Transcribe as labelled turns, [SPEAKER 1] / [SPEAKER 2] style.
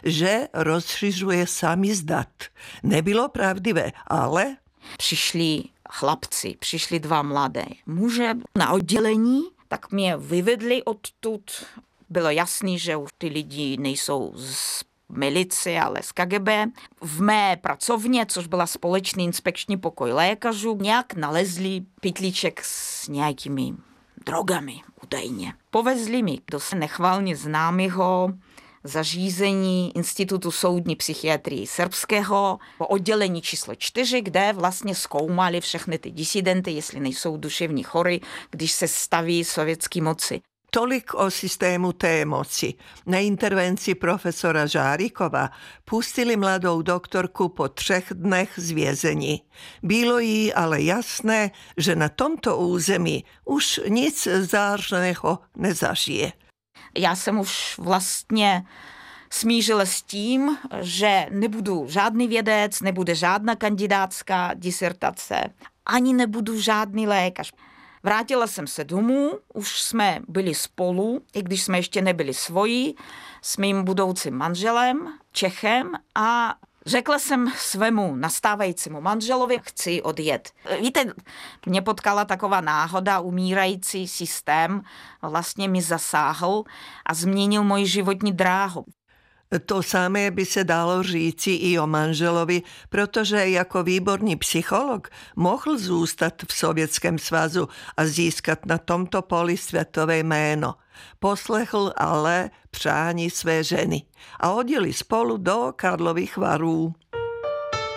[SPEAKER 1] že rozšiřuje samizdat. Nebylo pravdivé, ale...
[SPEAKER 2] Přišli chlapci, přišli 2 mladé muže na oddělení, tak mě vyvedli odtud. Bylo jasný, že už ty lidi nejsou z milici, ale z KGB. V mé pracovně, což byla společný inspekční pokoj lékařů, nějak nalezli pytlíček s nějakými drogami údajně. Povezli mi do nechvalně známého zařízení Institutu soudní psychiatrie srbského po oddělení číslo 4, kde vlastně zkoumali všechny ty disidenty, jestli nejsou duševní chory, když se staví sovětský moci.
[SPEAKER 1] Tolik o systému té moci. Na intervenci profesora Žárikova pustili mladou doktorku po 3 dnech z vězení. Bylo jí ale jasné, že na tomto území už nic zářného nezažije.
[SPEAKER 2] Já jsem už vlastně smířila s tím, že nebudu žádný vědec, nebude žádná kandidátská disertace, ani nebudu žádný lékař. Vrátila jsem se domů, už jsme byli spolu, i když jsme ještě nebyli svoji, s mým budoucím manželem, Čechem, a řekla jsem svému nastávajícímu manželovi, chci odjet. Víte, mě potkala taková náhoda, umírající systém vlastně mi zasáhl a změnil moji životní dráhu.
[SPEAKER 1] To samé by se dalo říci i o manželovi, protože jako výborný psycholog mohl zůstat v Sovětském svazu a získat na tomto poli světové jméno. Poslechl ale přání své ženy a odjeli spolu do Karlových Varů.